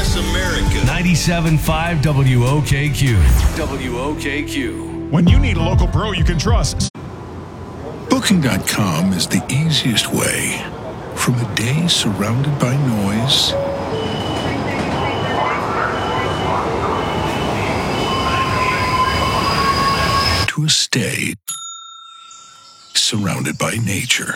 Voice America. 97.5 WOKQ. WOKQ. When you need a local pro you can trust. Booking.com is the easiest way. From a day surrounded by noise to a stay surrounded by nature.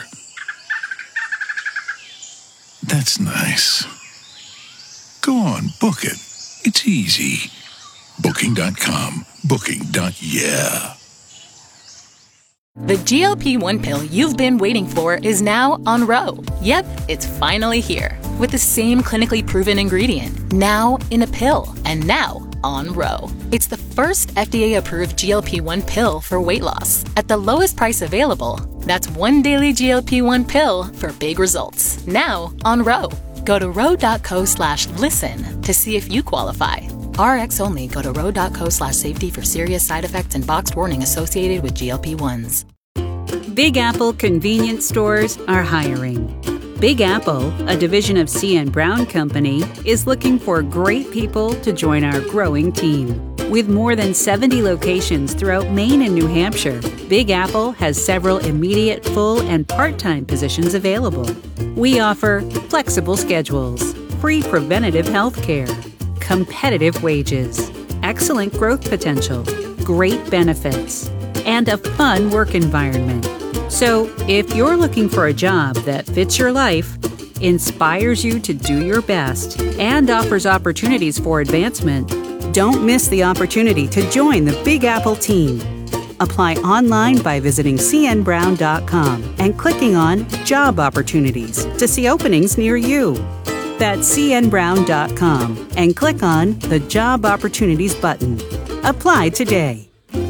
That's nice. Go on, book it. It's easy. Booking.com. Booking.yeah. The GLP-1 pill you've been waiting for is now on Ro. Yep, it's finally here. With the same clinically proven ingredient. Now in a pill. And now on Ro. It's the first FDA-approved GLP-1 pill for weight loss. At the lowest price available. That's one daily GLP-1 pill for big results. Now on Ro. Go to ro.co/listen to see if you qualify. RX only. Go to ro.co/safety for serious side effects and boxed warning associated with GLP-1s. Big Apple convenience stores are hiring. Big Apple, a division of C.N. Brown Company, is looking for great people to join our growing team. With more than 70 locations throughout Maine and New Hampshire, Big Apple has several immediate full and part-time positions available. We offer flexible schedules, free preventative health care, competitive wages, excellent growth potential, great benefits, and a fun work environment. So, if you're looking for a job that fits your life, inspires you to do your best, and offers opportunities for advancement, don't miss the opportunity to join the Big Apple team. Apply online by visiting cnbrown.com and clicking on Job Opportunities to see openings near you. That's cnbrown.com and click on the Job Opportunities button. Apply today.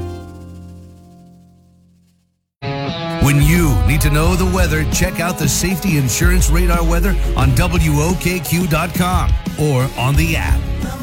When you need to know the weather, check out the Safety Insurance Radar weather on WOKQ.com or on the app.